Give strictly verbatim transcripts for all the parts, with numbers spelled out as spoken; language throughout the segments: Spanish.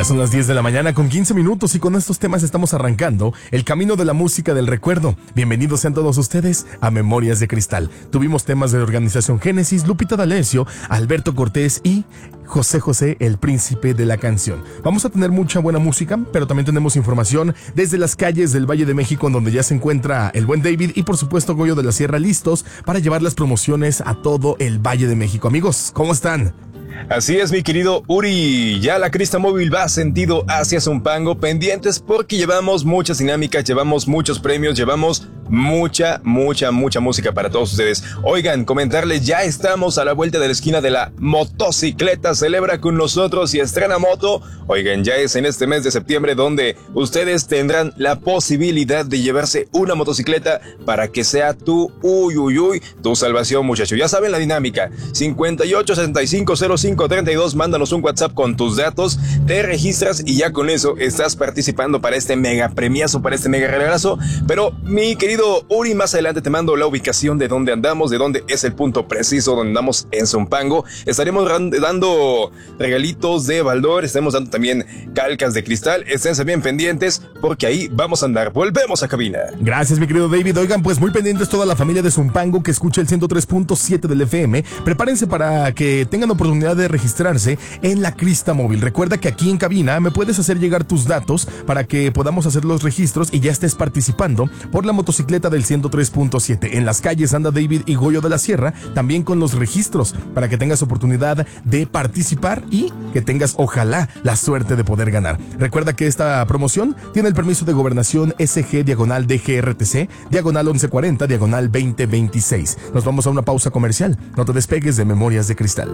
son las diez de la mañana con quince minutos y con estos temas estamos arrancando el camino de la música del recuerdo. Bienvenidos sean todos ustedes a Memorias de Cristal. Tuvimos temas de la Organización Génesis, Lupita D'Alessio, Alberto Cortés y José José, el príncipe de la canción. Vamos a tener mucha buena música, pero también tenemos información desde las calles del Valle de México, en donde ya se encuentra el buen David y por supuesto Goyo de la Sierra listos para llevar las promociones a todo el Valle de México. Amigos, ¿cómo están? Así es, mi querido Uri, ya la Crista Móvil va sentido hacia Zumpango, pendientes porque llevamos muchas dinámicas, llevamos muchos premios, llevamos mucha, mucha, mucha música para todos ustedes. Oigan, comentarles, ya estamos a la vuelta de la esquina de la motocicleta, celebra con nosotros y estrena moto. Oigan, ya es en este mes de septiembre donde ustedes tendrán la posibilidad de llevarse una motocicleta para que sea tu, uy, uy, uy, tu salvación, muchachos. Ya saben la dinámica, cincuenta y ocho sesenta y cinco cero cinco treinta y dos, mándanos un WhatsApp con tus datos, te registras y ya con eso estás participando para este mega premiazo, para este mega regalazo. Pero mi querido Uri, más adelante te mando la ubicación de dónde andamos, de dónde es el punto preciso donde andamos en Zumpango. Estaremos dando regalitos de valor, estaremos dando también calcas de cristal. Esténse bien pendientes porque ahí vamos a andar. Volvemos a cabina. Gracias, mi querido David. Oigan, pues muy pendientes toda la familia de Zumpango que escucha el ciento tres punto siete del F M. Prepárense para que tengan oportunidad de registrarse en la Crista Móvil. Recuerda que aquí en cabina me puedes hacer llegar tus datos para que podamos hacer los registros y ya estés participando por la motocicleta del ciento tres punto siete. En las calles anda David y Goyo de la Sierra, también con los registros, para que tengas oportunidad de participar y que tengas, ojalá, la suerte de poder ganar. Recuerda que esta promoción tiene el permiso de Gobernación S G diagonal D G R T C, diagonal once cuarenta, diagonal veinte veintiséis. Nos vamos a una pausa comercial. No te despegues de Memorias de Cristal.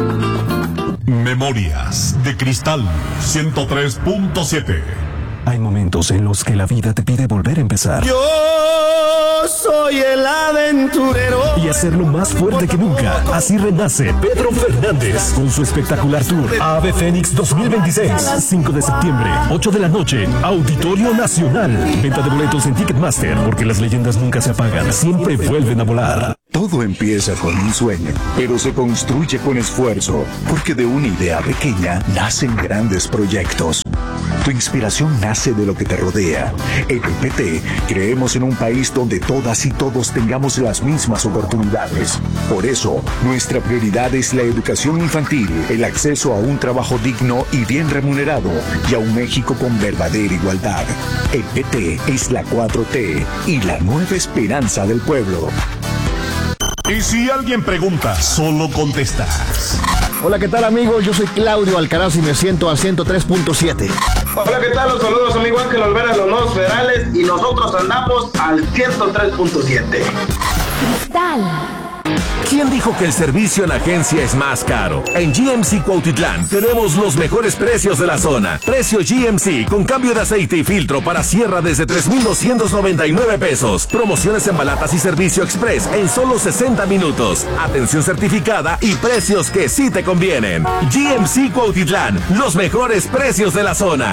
Memorias de Cristal ciento tres punto siete. Hay momentos en los que la vida te pide volver a empezar. Yo soy el aventurero. Y hacerlo más fuerte que nunca. Así renace Pedro Fernández con su espectacular tour Ave Fénix dos mil veintiséis. cinco de septiembre, ocho de la noche, Auditorio Nacional. Venta de boletos en Ticketmaster, porque las leyendas nunca se apagan, siempre vuelven a volar. Todo empieza con un sueño, pero se construye con esfuerzo, porque de una idea pequeña nacen grandes proyectos. Tu inspiración nace de lo que te rodea. En P P T creemos en un país donde todas y todos tengamos las mismas oportunidades. Por eso, nuestra prioridad es la educación infantil, el acceso a un trabajo digno y bien remunerado, y a un México con verdadera igualdad. El P T es la cuatro T y la nueva esperanza del pueblo. Y si alguien pregunta, solo contestas. Hola, ¿qué tal, amigos? Yo soy Claudio Alcaraz y me siento al ciento tres punto siete. Hola, ¿qué tal? Los saludos, amigo Ángel Olvera, los nuevos federales, y nosotros andamos al ciento tres punto siete. Cristal. ¿Quién dijo que el servicio en agencia es más caro? En G M C Cuautitlán tenemos los mejores precios de la zona. Precio G M C con cambio de aceite y filtro para sierra desde tres mil doscientos noventa y nueve pesos. Promociones en balatas y servicio express en solo sesenta minutos. Atención certificada y precios que sí te convienen. G M C Cuautitlán, los mejores precios de la zona.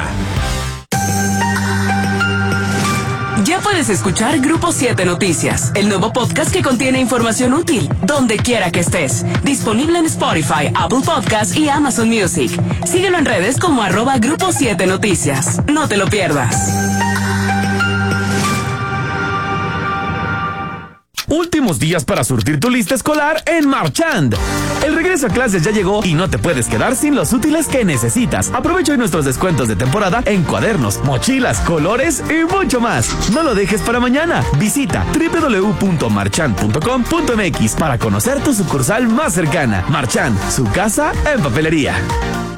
Ya puedes escuchar Grupo siete Noticias, el nuevo podcast que contiene información útil, donde quiera que estés. Disponible en Spotify, Apple Podcasts y Amazon Music. Síguelo en redes como arroba Grupo siete Noticias. No te lo pierdas. Últimos días para surtir tu lista escolar en Marchand. El regreso a clases ya llegó y no te puedes quedar sin los útiles que necesitas. Aprovecha hoy nuestros descuentos de temporada en cuadernos, mochilas, colores y mucho más. No lo dejes para mañana. Visita doble u doble u doble u punto marchand punto com punto m x para conocer tu sucursal más cercana. Marchand, su casa en papelería.